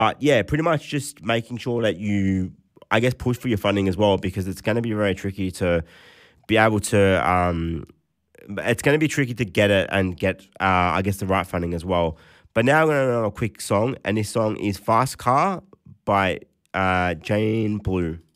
But yeah, pretty much just making sure that you, I guess, push for your funding as well, because it's going to be very tricky to be able to. It's going to be tricky to get it and get, I guess, the right funding as well. But now I'm going to know a quick song, and this song is "Fast Car" by Jane Blue.